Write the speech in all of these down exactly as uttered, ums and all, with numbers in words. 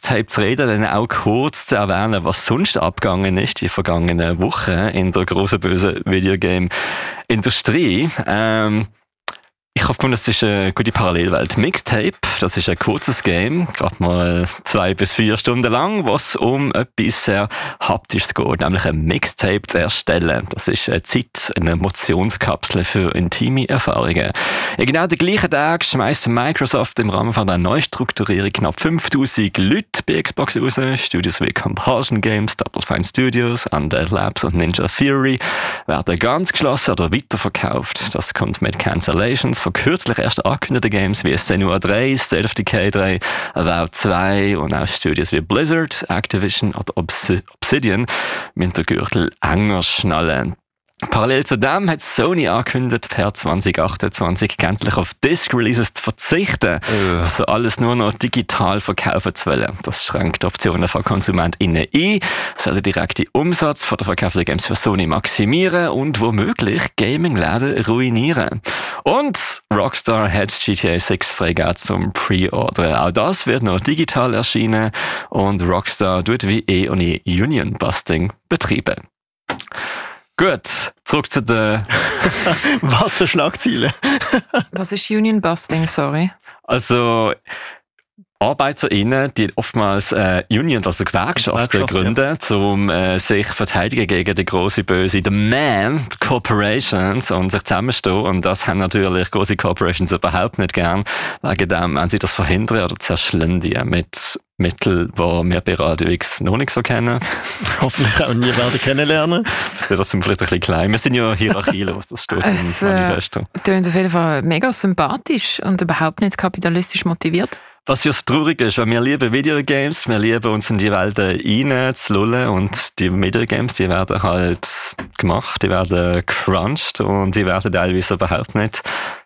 Mixtape zu reden, dann auch kurz zu erwähnen, was sonst abgegangen ist die vergangenen Wochen in der grossen bösen Videogame-Industrie. Ähm, Ich habe gefunden, das ist eine gute Parallelwelt. Mixtape, das ist ein kurzes Game, gerade mal zwei bis vier Stunden lang, was um etwas sehr Haptisches geht, nämlich ein Mixtape zu erstellen. Das ist eine Zeit, eine Emotionskapsel für intime Erfahrungen. In genau den gleichen Tag schmeißt Microsoft im Rahmen von einer Neustrukturierung knapp fünftausend Leute bei Xbox raus. Studios wie Compulsion Games, Double Fine Studios, Undead Labs und Ninja Theory werden ganz geschlossen oder weiterverkauft. Das kommt mit Cancellations von kürzlich erst angekündigten Games wie Senua drei, State of Decay drei, WoW zwei und auch Studios wie Blizzard, Activision oder Obsidian müssen den Gürtel enger schnallen. Parallel zu dem hat Sony angekündigt, per zwanzig achtundzwanzig gänzlich auf Disc-Releases zu verzichten, uh. so alles nur noch digital verkaufen zu wollen. Das schränkt Optionen von KonsumentInnen ein, soll den direkten Umsatz von der verkauften Games für Sony maximieren und womöglich Gaming-Läden ruinieren. Und Rockstar hat G T A sechs freigegeben zum Pre-Ordern. Auch das wird noch digital erscheinen und Rockstar tut wie eh und je Union-Busting betreiben. Gut, zurück zu den... Was für Schlagziele? Was ist Union Busting, sorry? Also ArbeiterInnen, die oftmals äh, Unions, also Gewerkschaften gründen, ja. um äh, sich verteidigen gegen die grosse Böse, the Man, die Corporations, und sich zusammenstehen. Und das haben natürlich grosse Corporations überhaupt nicht gern. Wegen dem, wenn sie das verhindern oder zerschlenden mit Mittel, die wir bei Radio X noch nicht so kennen. Hoffentlich auch nie werden kennenlernen. Das sind vielleicht ein bisschen klein. Wir sind ja hierarchielos, das steht es, im Manifesto. Es klingt auf jeden Fall mega sympathisch und überhaupt nicht kapitalistisch motiviert. Was ja das Traurige ist, weil wir lieben Videogames, wir lieben uns in die Welten reinzulullen und die Videogames, die werden halt gemacht, die werden crunched und die werden teilweise überhaupt nicht,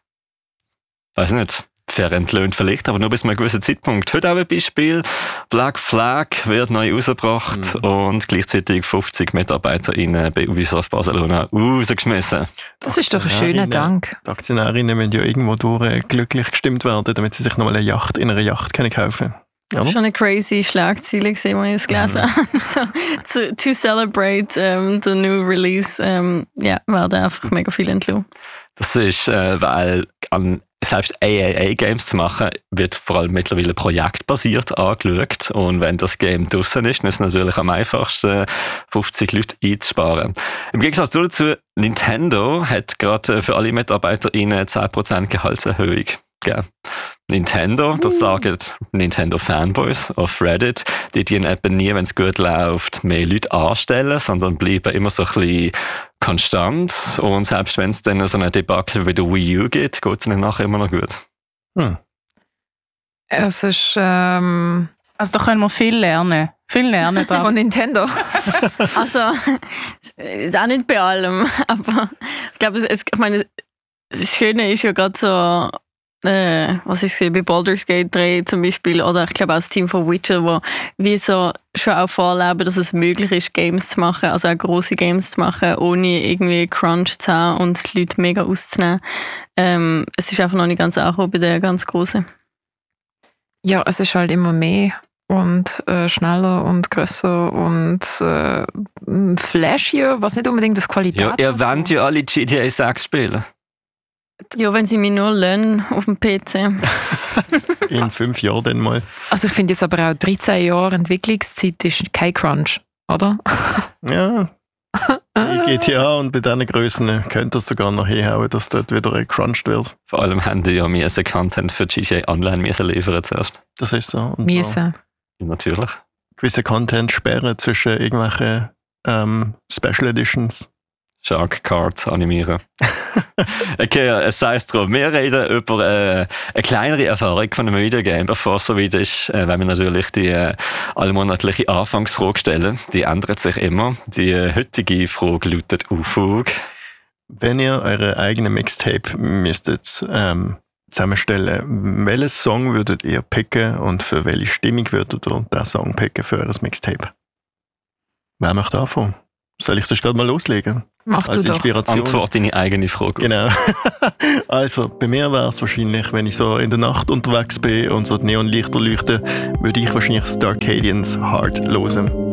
weiß nicht, fair entlöhnt vielleicht, aber nur bis zu einem gewissen Zeitpunkt. Heute auch ein Beispiel, Black Flag wird neu rausgebracht mhm. und gleichzeitig fünfzig MitarbeiterInnen bei Ubisoft Barcelona rausgeschmissen. Das ist doch ein schöner Dank. Die Aktionärinnen müssen ja irgendwo durch glücklich gestimmt werden, damit sie sich nochmal eine Yacht in einer Yacht können kaufen. Ja. Schon eine crazy Schlagzeile gesehen, als ich das gelesen habe. so, to, to celebrate um, the new release, um, ja, werden einfach mega viel entlassen. Das ist, äh, weil an selbst A A A-Games zu machen, wird vor allem mittlerweile projektbasiert angeschaut. Und wenn das Game draussen ist, dann ist es natürlich am einfachsten, fünfzig Leute einzusparen. Im Gegensatz dazu, Nintendo hat gerade für alle MitarbeiterInnen zehn Prozent Gehaltserhöhung gegeben. Nintendo, das sagen Nintendo-Fanboys auf Reddit, die die eben nie, wenn es gut läuft, mehr Leute anstellen, sondern bleiben immer so ein bisschen konstant. Und selbst wenn es dann so eine Debakel wie der Wii U gibt, geht es ihnen nachher immer noch gut. Hm. Es ist... Ähm also da können wir viel lernen. Viel lernen da. Von Nintendo. Also, auch nicht bei allem. Aber ich glaube, es, ich meine, das Schöne ist ja gerade so... Äh, was ich sehe bei Baldur's Gate drei zum Beispiel, oder ich glaube auch das Team von Witcher, wo wie so schon auch vorleben, dass es möglich ist, Games zu machen, also auch grosse Games zu machen, ohne irgendwie Crunch zu haben und die Leute mega auszunehmen. Ähm, es ist einfach noch nicht ganz angekommen bei den ganz Grossen. Ja, es ist halt immer mehr und äh, schneller und grösser und äh, flashier, was nicht unbedingt auf Qualität. Ja, ihr wollt ja alle G T A sechs spielen. Ja, wenn sie mich nur lernen auf dem P C. In fünf Jahren dann mal. Also ich finde jetzt aber auch dreizehn Jahre Entwicklungszeit ist kein Crunch, oder? Ja. Bei G T A und bei diesen Grössen könnte es sogar noch hinhauen, dass dort wieder gecrunched wird. Vor allem haben die ja müssen Content für G T A Online müssen liefern zuerst. Das ist so. Und müssen. Ja, natürlich. Gewisse Content sperren zwischen irgendwelchen ähm, Special Editions. Shark Cards animieren. Okay, es sei es drum. Wir reden über äh, eine kleinere Erfahrung von einem Videogame, bevor es so weit ist, äh, wenn wir natürlich die äh, allmonatliche Anfangsfrage stellen. Die ändert sich immer. Die äh, heutige Frage lautet Ufug. Wenn ihr eure eigene Mixtape müsstet ähm, zusammenstellen, welchen Song würdet ihr picken und für welche Stimmung würdet ihr diesen Song picken für eure Mixtape? Wer möchte anfangen? Soll ich sonst gerade mal loslegen? Mach Als du doch. Inspiration. Antwort deine eigene Frage. Genau. Also, bei mir wäre es wahrscheinlich, wenn ich so in der Nacht unterwegs bin und so die Neonlichter leuchten, würde ich wahrscheinlich Starcadians Heart hören.